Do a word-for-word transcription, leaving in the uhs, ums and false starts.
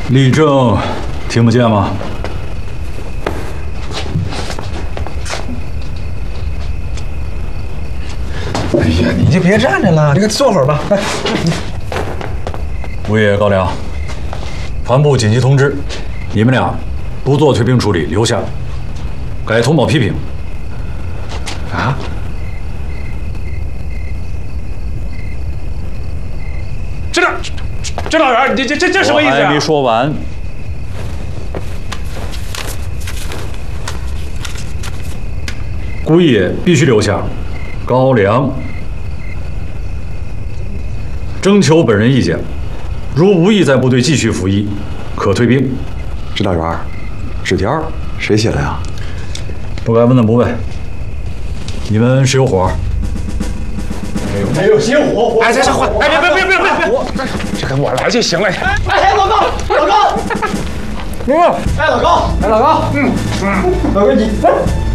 立正，听不见吗？ 哎呀，你就别站着了，你给坐会儿吧。 物业高粱，团部紧急通知，你们俩不做退兵处理，留下。该通报批评。 啊？指导，指导员，这这这这什么意思啊？ 我还没说完。顾业必须留下。高粱，征求本人意见，如无意在部队继续服役，可退兵。 指导员，纸条谁写的呀？ 不该问的不问。你们谁有火？ 没有，没有心火。哎，这这火！哎，别别别别别别！这个我来就行了。 哎，老高，老高， 嗯， 哎，老高，哎，老高，嗯嗯，老哥你。